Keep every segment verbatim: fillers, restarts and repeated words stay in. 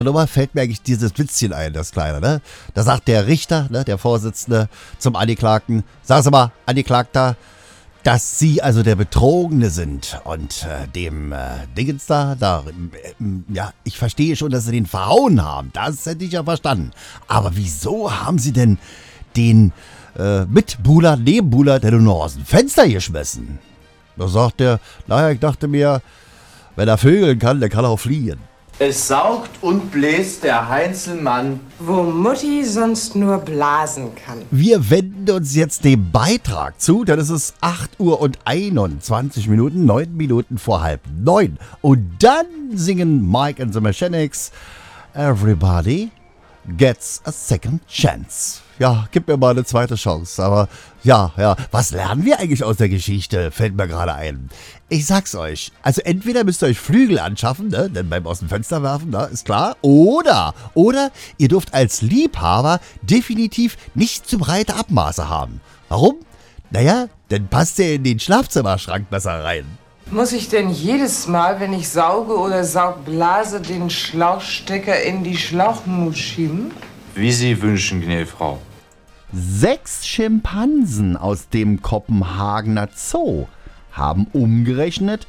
Nummer fällt mir eigentlich dieses Witzchen ein, das Kleine, ne? Da sagt der Richter, ne, der Vorsitzende, zum Angeklagten, sagen Sie mal, Angeklagter, dass Sie also der Betrogene sind und äh, dem äh, Dingens da, da, äh, ja, ich verstehe schon, dass Sie den verhauen haben, das hätte ich ja verstanden. Aber wieso haben Sie denn den äh, Mitbuhler, Nebenbuhler, der nur aus dem Fenster geschmissen? Da sagt der, naja, ich dachte mir, wenn er vögeln kann, der kann auch fliehen. Es saugt und bläst der Heinzelmann, wo Mutti sonst nur blasen kann. Wir wenden uns jetzt dem Beitrag zu, denn es ist acht Uhr und einundzwanzig Minuten, neun Minuten vor halb neun. Und dann singen Mike and the Mechanics Everybody Gets a Second Chance. Ja, gib mir mal eine zweite Chance. Aber ja, ja, was lernen wir eigentlich aus der Geschichte? Fällt mir gerade ein. Ich sag's euch, also entweder müsst ihr euch Flügel anschaffen, ne, denn beim aus dem Fenster werfen, ne, ist klar. Oder, oder ihr dürft als Liebhaber definitiv nicht zu breite Abmaße haben. Warum? Naja, dann passt ihr in den Schlafzimmerschrank besser rein. Muss ich denn jedes Mal, wenn ich sauge oder saugblase, den Schlauchstecker in die Schlauchmut schieben? wie Sie wünschen, gnädige Frau. Sechs Schimpansen aus dem Kopenhagener Zoo haben umgerechnet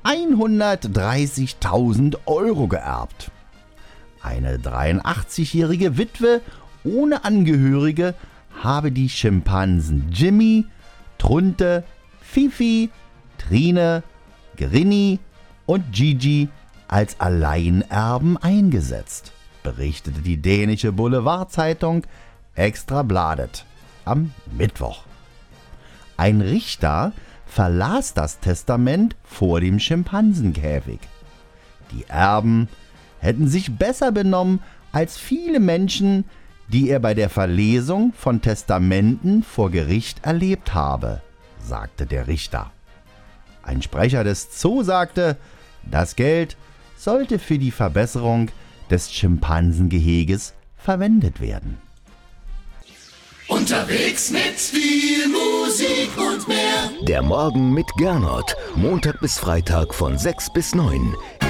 hundertdreißigtausend Euro geerbt. Eine dreiundachtzigjährige Witwe ohne Angehörige habe die Schimpansen Jimmy, Trunte, Fifi, Trine, Grinny und Gigi als Alleinerben eingesetzt, berichtete die dänische Boulevardzeitung Ekstra Bladet am Mittwoch. Ein Richter verlas das Testament vor dem Schimpansenkäfig. Die Erben hätten sich besser benommen als viele Menschen, die er bei der Verlesung von Testamenten vor Gericht erlebt habe, sagte der Richter. Ein Sprecher des Zoo sagte, das Geld sollte für die Verbesserung des Schimpansengeheges verwendet werden. Unterwegs mit viel Musik und mehr. Der Morgen mit Gernot. Montag bis Freitag von sechs bis neun.